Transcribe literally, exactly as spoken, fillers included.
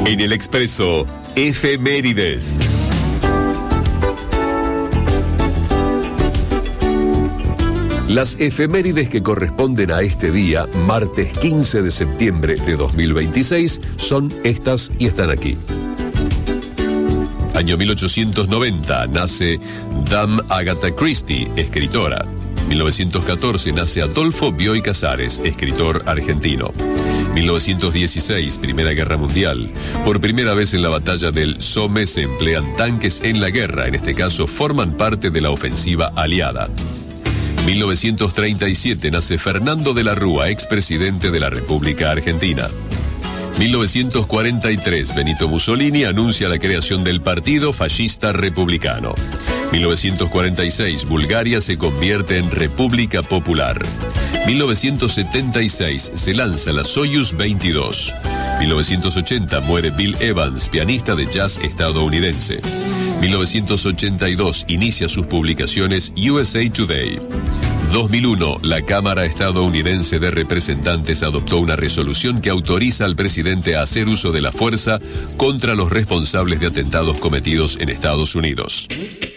En el Expreso, efemérides. Las efemérides que corresponden a este día, martes quince de septiembre de dos mil veintiséis, son estas y están aquí. Año mil ochocientos noventa, nace Dame Agatha Christie, escritora. mil novecientos catorce, nace Adolfo Bioy Casares, escritor argentino. mil novecientos dieciséis, Primera Guerra Mundial. Por primera vez en la batalla del Somme se emplean tanques en la guerra, en este caso forman parte de la ofensiva aliada. mil novecientos treinta y siete, nace Fernando de la Rúa, expresidente de la República Argentina. mil novecientos cuarenta y tres, Benito Mussolini anuncia la creación del Partido Fascista Republicano. mil novecientos cuarenta y seis, Bulgaria se convierte en República Popular. mil novecientos setenta y seis, se lanza la Soyuz veintidós. mil novecientos ochenta, muere Bill Evans, pianista de jazz estadounidense. mil novecientos ochenta y dos, inicia sus publicaciones U S A Today. dos mil uno, la Cámara Estadounidense de Representantes adoptó una resolución que autoriza al presidente a hacer uso de la fuerza contra los responsables de atentados cometidos en Estados Unidos.